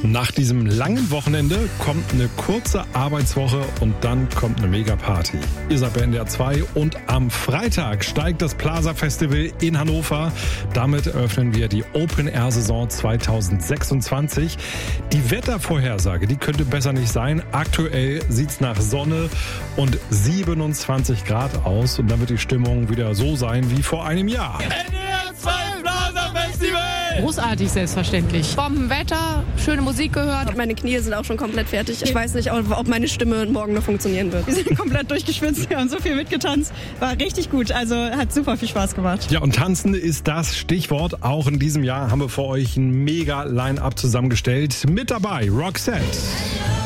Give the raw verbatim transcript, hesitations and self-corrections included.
Nach diesem langen Wochenende kommt eine kurze Arbeitswoche und dann kommt eine Mega-Party. Ihr seid bei N D R zwei und am Freitag steigt das Plaza Festival in Hannover. Damit eröffnen wir die Open-Air-Saison zweitausendsechsundzwanzig. Die Wettervorhersage, die könnte besser nicht sein. Aktuell sieht's nach Sonne und siebenundzwanzig Grad aus und dann wird die Stimmung wieder so sein wie vor einem Jahr. N D R zwei Plaza Festival! Großartig, selbstverständlich. Bombenwetter, schöne Musik gehört. Meine Knie sind auch schon komplett fertig. Ich weiß nicht, ob meine Stimme morgen noch funktionieren wird. Wir sind komplett durchgeschwitzt, wir haben so viel mitgetanzt. War richtig gut, also hat super viel Spaß gemacht. Ja, und tanzen ist das Stichwort. Auch in diesem Jahr haben wir für euch ein mega Line-Up zusammengestellt. Mit dabei Roxette.